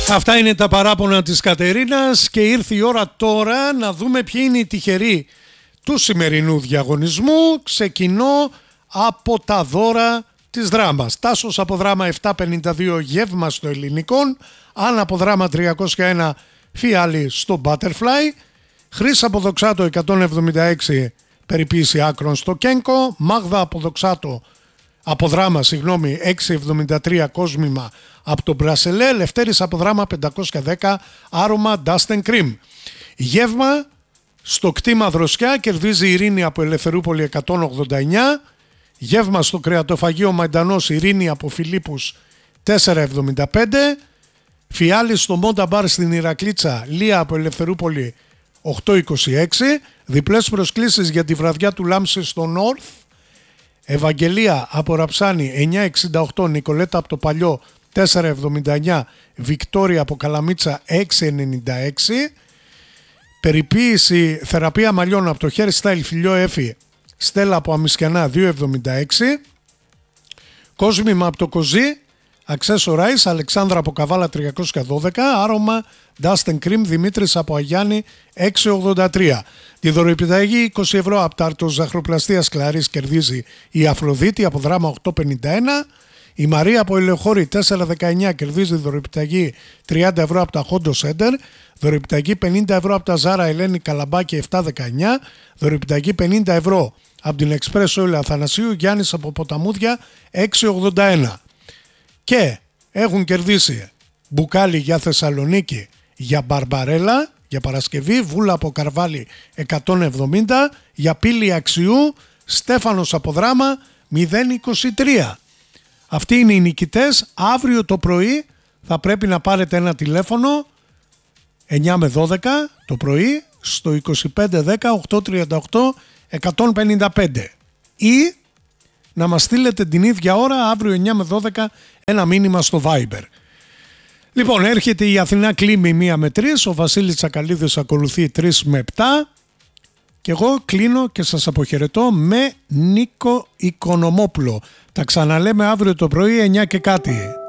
Αυτά είναι τα παράπονα της Κατερίνας και ήρθε η ώρα τώρα να δούμε ποιοι είναι οι τυχεροί του σημερινού διαγωνισμού. Ξεκινώ από τα δώρα της δράμας. Τάσος από δράμα 752 γεύμα στο ελληνικόν. Άννα από δράμα 301 φιάλι στο Butterfly. Χρύς από δοξάτο 176 περιποίηση άκρων στο Κένκο. Μάγδα από δράμα 673 κόσμημα από το Μπρασελέ. Λευτέρης από δράμα 510 άρωμα Dust and Cream. Γεύμα στο κτήμα Δροσιά κερδίζει η Ειρήνη από Ελευθερούπολη 189. Γεύμα στο κρεατοφαγείο Μαϊντανός Ειρήνη από Φιλίππους 475. Φιάλι στο Μόντα Μπαρ στην Ηρακλήτσα Λία από Ελευθερούπολη 826. Διπλές προσκλήσεις για τη βραδιά του Λάμψη στο North. Ευαγγελία από Ραψάνη 968, Νικολέτα από το Παλιό 479, Βικτόρια από Καλαμίτσα 696. Περιποίηση θεραπεία μαλλιών από το Hair Style Φιλιό Έφη Στέλλα από Αμισκιανά 276. Κόσμημα από το Κοζί Accessorize Αλεξάνδρα από Καβάλα 312. Άρωμα Dust and Cream Δημήτρης από Αγιάννη 683. Τη δωροεπιταγή 20 ευρώ από τα αρτοζαχροπλαστείας Κλαρής κερδίζει η Αφροδίτη από δράμα 851. Η Μαρία από Ελεοχώρη 419 κερδίζει δωροεπιταγή 30 ευρώ από τα Hondo Center. Δωροεπιταγή 50 ευρώ από τα Ζάρα Ελένη Καλαμπάκη 719. Δωροεπιταγή 50 ευρώ από την Express Oil Αθανασίου Γιάννης από Ποταμούδια 681. Και έχουν κερδίσει μπουκάλι για Θεσσαλονίκη για Μπαρμπαρέλα για Παρασκευή, Βούλα από Καρβάλι 170, για Πύλη Αξιού Στέφανος από Δράμα 023. Αυτοί είναι οι νικητές. Αύριο το πρωί θα πρέπει να πάρετε ένα τηλέφωνο 9 με 12 το πρωί στο 2510 838 155 ή να μας στείλετε την ίδια ώρα αύριο 9 με 12 ένα μήνυμα στο Viber. Λοιπόν, έρχεται η Αθηνά Κλίμη 1 με 3, ο Βασίλης Τσακαλίδης ακολουθεί 3 με 7 και εγώ κλείνω και σας αποχαιρετώ με Νίκο Οικονομόπουλο. Τα ξαναλέμε αύριο το πρωί 9 και κάτι.